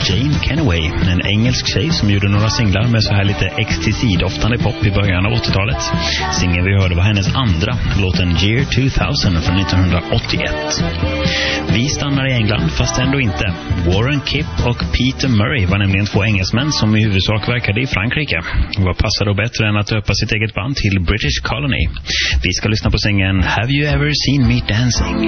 Jane Kenway, en engelsk tjej som gjorde några singlar med så här lite XTC-doftande pop i början av 80-talet. Singeln vi hörde var hennes andra, låten Year 2000 från 1981. Vi stannar i England, fast ändå inte. Warren Kipp och Peter Murray var nämligen två engelsmän som i huvudsak verkade i Frankrike. Vad passar då bättre än att döpa sitt eget band till British Colony? Vi ska lyssna på singeln Have You Ever Seen Me Dancing?